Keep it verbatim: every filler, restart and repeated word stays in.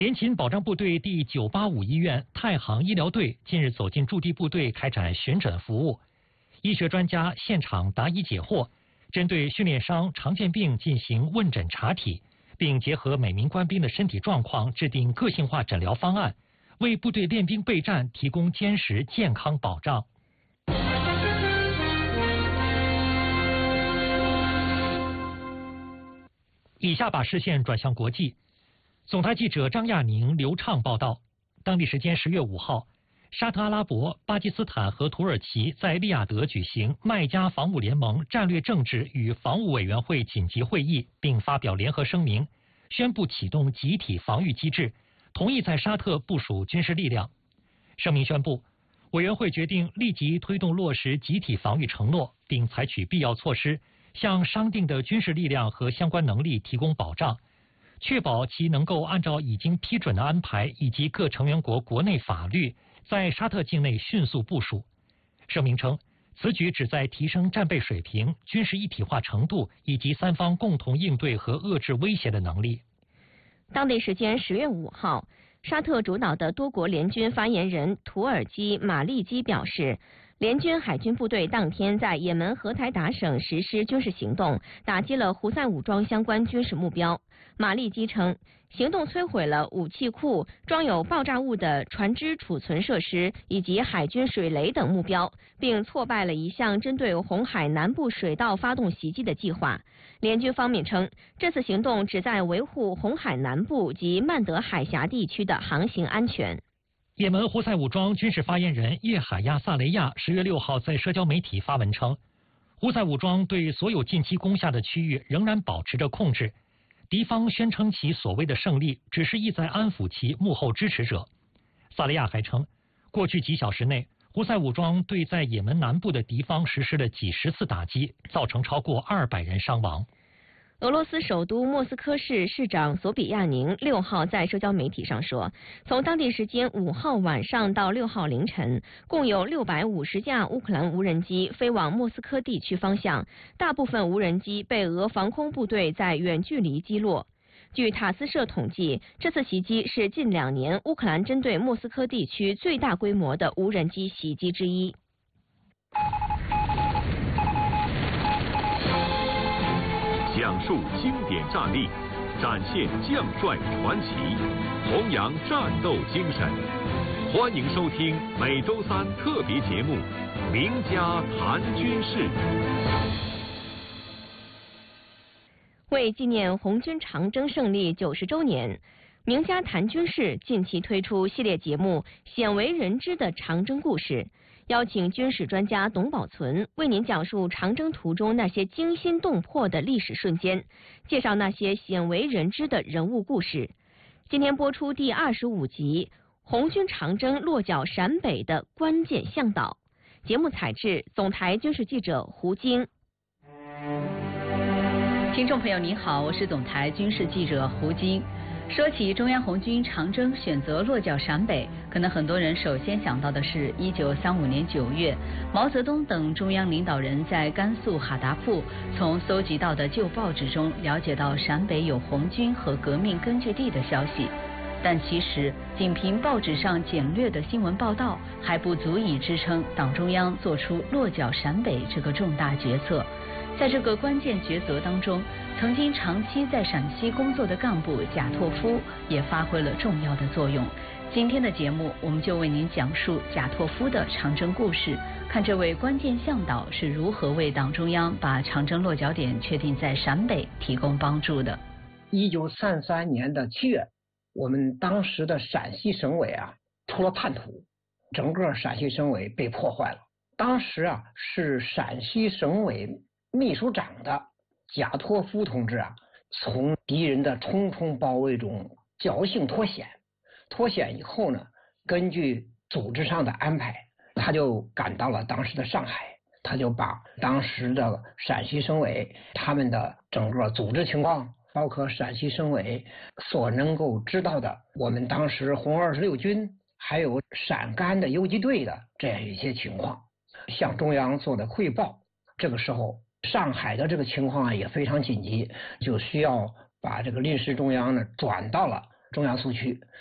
联勤保障部队第九八五医院太行医疗队近日走进驻地部队开展巡诊服务，医学专家现场答疑解惑，针对训练伤常见病进行问诊查体，并结合每名官兵的身体状况制定个性化诊疗方案，为部队练兵备战提供坚实健康保障。以下把视线转向国际。总台记者张亚宁、刘畅报道，当地时间十月五号，沙特阿拉伯、巴基斯坦和土耳其在利雅得举行麦加防务联盟战略政治与防务委员会紧急会议，并发表联合声明，宣布启动集体防御机制，同意在沙特部署军事力量。声明宣布，委员会决定立即推动落实集体防御承诺，并采取必要措施，向商定的军事力量和相关能力提供保障，确保其能够按照已经批准的安排以及各成员国国内法律，在沙特境内迅速部署。声明称，此举旨在提升战备水平、军事一体化程度以及三方共同应对和遏制威胁的能力。 当地时间十月五号，沙特主导的多国联军发言人土耳其马利基表示，联军海军部队当天在也门荷台达省实施军事行动，打击了胡塞武装相关军事目标。马利基称，行动摧毁了武器库、装有爆炸物的船只储存设施以及海军水雷等目标，并挫败了一项针对红海南部水道发动袭击的计划。联军方面称，这次行动旨在维护红海南部及曼德海峡地区的航行安全。 也门胡塞武装军事发言人叶海亚·萨雷亚十月六号在社交媒体发文称，胡塞武装对所有近期攻下的区域仍然保持着控制，敌方宣称其所谓的胜利只是意在安抚其幕后支持者。萨雷亚还称，过去几小时内，胡塞武装对在也门南部的敌方实施了几十次打击，造成超过二百人伤亡。 俄罗斯首都莫斯科市市长索比亚宁六号在社交媒体上说，从当地时间五号晚上到六号凌晨，共有六百五十架乌克兰无人机飞往莫斯科地区方向，大部分无人机被俄防空部队在远距离击落。据塔斯社统计，这次袭击是近两年乌克兰针对莫斯科地区最大规模的无人机袭击之一。 讲述经典战例，展现将帅传奇，弘扬战斗精神。欢迎收听每周三特别节目《名家谈军事》。 为纪念红军长征胜利九十周年，名家谈军事近期推出系列节目《鲜为人知的长征故事》，邀请军事专家董宝存为您讲述长征途中那些惊心动魄的历史瞬间，介绍那些鲜为人知的人物故事。今天播出第二十五集《红军长征落脚陕北的关键向导》，节目采制总台军事记者胡晶。 听众朋友您好，我是总台军事记者胡晶。说起中央红军长征选择落脚陕北，可能很多人首先想到的是一九三五年九月，毛泽东等中央领导人在甘肃哈达铺从搜集到的旧报纸中了解到陕北有红军和革命根据地的消息。但其实仅凭报纸上简略的新闻报道还不足以支撑党中央做出落脚陕北这个重大决策。在这个关键抉择当中，曾经长期在陕西工作的干部贾拓夫也发挥了重要的作用。今天的节目，我们就为您讲述贾拓夫的长征故事，看这位关键向导是如何为党中央把长征落脚点确定在陕北提供帮助的。 一九三三年的七月，我们当时的陕西省委啊出了叛徒，整个陕西省委被破坏了。当时啊是陕西省委秘书长的贾拓夫同志啊，从敌人的重重包围中侥幸脱险。脱险以后呢，根据组织上的安排，他就赶到了当时的上海，他就把当时的陕西省委他们的整个组织情况，包括陕西省委所能够知道的，我们当时红二十六军还有陕甘的游击队的这样一些情况，向中央做的汇报。这个时候上海的这个情况也非常紧急，就需要把这个临时中央呢转到了中央苏区。